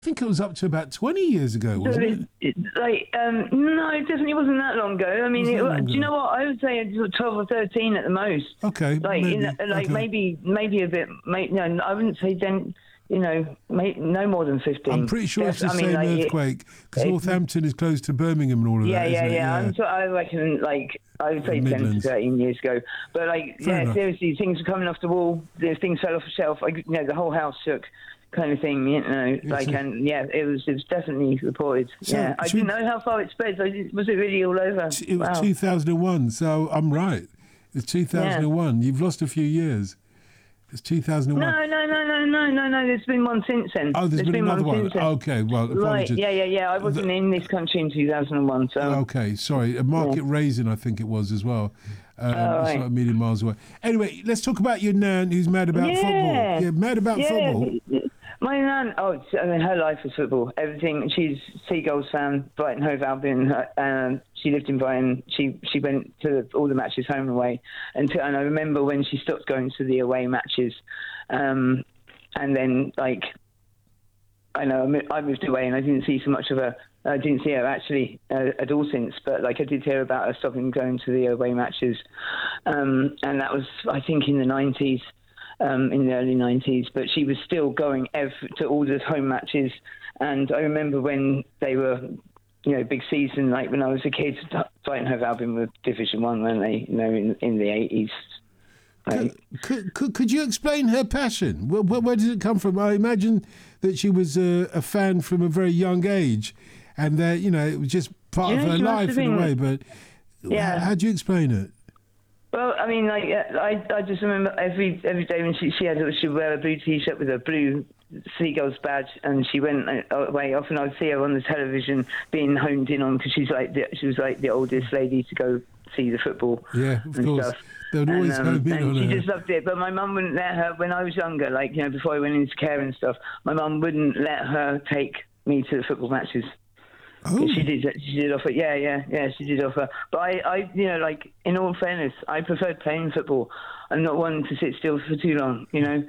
I think it was up to about 20 years ago, wasn't it? No, it definitely wasn't that long ago. I mean, do you know what? I would say it's 12 or 13 at the most. Okay. Maybe a bit. No, I wouldn't say then. No more than 15. I'm pretty sure it's the same earthquake because Northampton is close to Birmingham and all of that. Yeah. I reckon, I would say 10 to 13 years ago. But, seriously, things were coming off the wall. Things fell off the shelf. The whole house shook, kind of thing. It was definitely reported. So, I didn't know how far it spread. Was it really all over? It was 2001. So I'm right. It's 2001. You've lost a few years. It's 2001. No. There's been one since then. Oh, there's been another one. Okay, well, apologies. Right, yeah. I wasn't in this country in 2001, so... Okay, sorry. Market Raisin, I think it was as well. It's not a million miles away. Anyway, let's talk about your nan who's mad about football. Yeah, mad about football. My nan, her life was football. Everything. She's Seagulls fan, Brighton Hove Albion. She lived in Brighton. She went to all the matches home and away. And I remember when she stopped going to the away matches. And then, I moved away and I didn't see so much of her. I didn't see her actually at all since, but I did hear about her stopping going to the away matches. And that was, I think, in the 90s. In the early 90s, but she was still going to all the home matches. And I remember when they were, big season, when I was a kid, Brighton Hove Albion were Division 1, weren't they? In the 80s. Could you explain her passion? Where does it come from? I imagine that she was a fan from a very young age, and that it was just part of her life in a way. But how do you explain it? Well, I mean, I just remember every day when she'd wear a blue T-shirt with a blue Seagulls badge, and she went away. Often I'd see her on the television being honed in on because she was the oldest lady to go see the football. Yeah, of course. Stuff. They would always hone in on her. She just loved it. But my mum wouldn't let her when I was younger. Before I went into care and stuff, my mum wouldn't let her take me to the football matches. Oh. She did offer. Yeah, she did offer. But I in all fairness, I preferred playing football and not wanting to sit still for too long,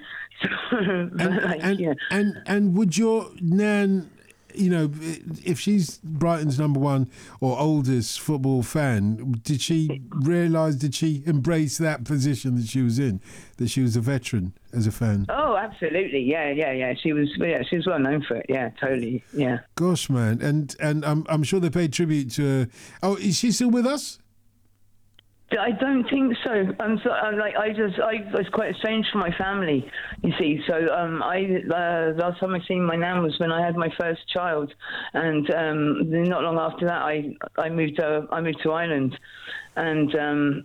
And would your nan, if she's Brighton's number one or oldest football fan, did she embrace that position that she was in, that she was a veteran as a fan? Oh, absolutely. Yeah. She was well known for it. Yeah, totally. Yeah. Gosh, man. And I'm sure they paid tribute to her. Oh, is she still with us? I don't think so. I was quite estranged from my family, you see. So last time I seen my nan was when I had my first child, and not long after that I moved to Ireland, and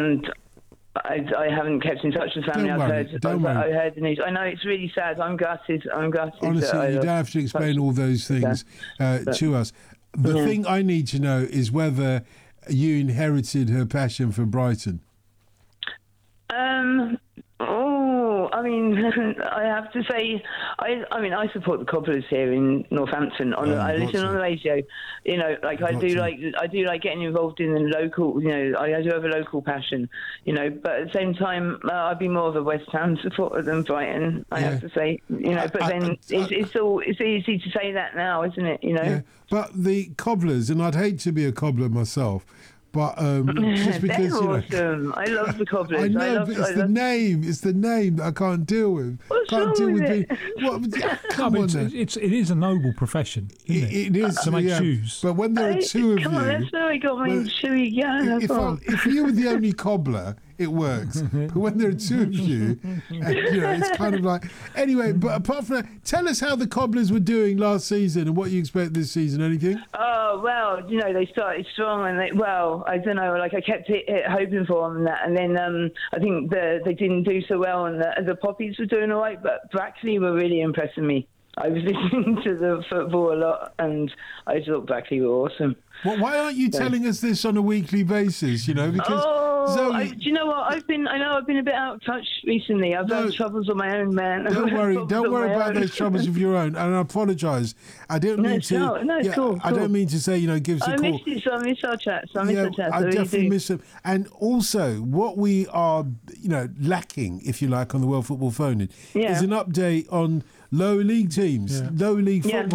I haven't kept in touch with family. I heard the news. I know it's really sad. I'm gutted. Honestly, you don't have to explain all those things to us. The thing I need to know is whether you inherited her passion for Brighton. I have to say, I support the Cobblers here in Northampton. I listen on the radio. I do like getting involved in the local. I do have a local passion. But at the same time, I'd be more of a West Ham supporter than Brighton. I have to say. It's easy to say that now, isn't it? Yeah. But the Cobblers, and I'd hate to be a cobbler myself. But just because awesome. I love the Cobblers. I know, but it's the name. It's the name that I can't deal with. What's wrong with it? It is a noble profession. It is to make shoes. But when there are two of you, that's where I got my shoey yarn. If you were the only cobbler, it works. But when there are two of you, it's kind of like... Anyway, but apart from that, tell us how the Cobblers were doing last season and what you expect this season. Anything? Oh, well, they started strong and I don't know, I kept hoping for them and then I think they didn't do so well and the Poppies were doing all right, but Brackley were really impressing me. I was listening to the football a lot and I thought Brackley were awesome. Well, why aren't you telling us this on a weekly basis, because Zoe... do you know what? I've been a bit out of touch recently. I've had troubles on my own, man. Don't worry about those troubles of your own. And I apologise. I didn't mean to... it's cool. I don't mean to say, give us a call. I missed it, so I miss our chats. I definitely miss them. And also, what we are, lacking, if you like, on the World Football Phone is an update on lower league teams, lower league football.